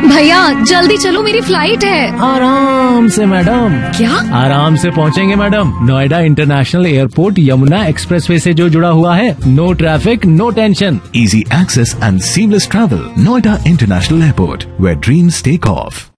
भैया जल्दी चलो, मेरी फ्लाइट है। आराम से मैडम। क्या? आराम से पहुंचेंगे madam. Noida international airport Yamuna expressway से जो जुड़ा हुआ है। No traffic, no tension. Easy access and seamless travel. Noida International Airport, where dreams take off.